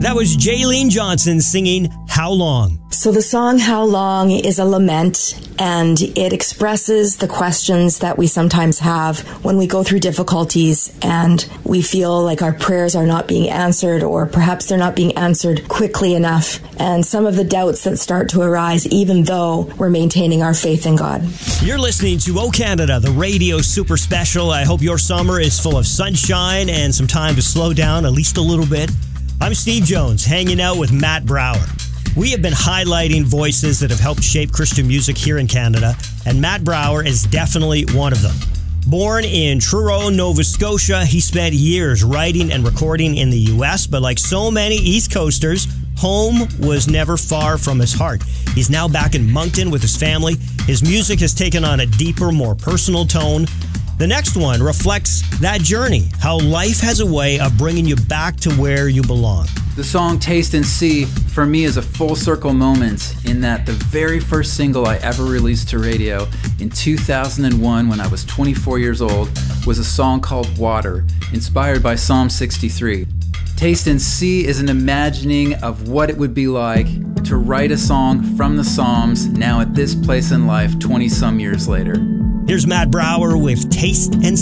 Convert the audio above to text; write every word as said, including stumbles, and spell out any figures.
That was Jaylene Johnson singing How Long. So the song How Long is a lament, and it expresses the questions that we sometimes have when we go through difficulties and we feel like our prayers are not being answered, or perhaps they're not being answered quickly enough, and some of the doubts that start to arise even though we're maintaining our faith in God. You're listening to O Canada, the radio super special. I hope your summer is full of sunshine and some time to slow down at least a little bit. I'm Steve Jones, hanging out with Matt Brower. We have been highlighting voices that have helped shape Christian music here in Canada, and Matt Brower is definitely one of them. Born in Truro, Nova Scotia, he spent years writing and recording in the U S, but like so many East Coasters, home was never far from his heart. He's now back in Moncton with his family. His music has taken on a deeper, more personal tone. The next one reflects that journey, how life has a way of bringing you back to where you belong. The song Taste and See, for me, is a full circle moment in that the very first single I ever released to radio in two thousand one, when I was twenty-four years old, was a song called Water, inspired by Psalm sixty-three. Taste and See is an imagining of what it would be like to write a song from the Psalms now at this place in life twenty-some years later. Here's Matt Brower with Taste and